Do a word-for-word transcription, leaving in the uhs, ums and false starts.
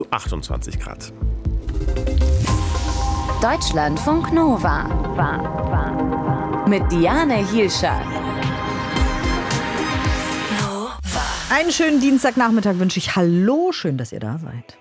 achtundzwanzig Grad. Deutschlandfunk Nova. Mit Diane Hielscher. Einen schönen Dienstagnachmittag wünsche ich. Hallo, schön, dass ihr da seid.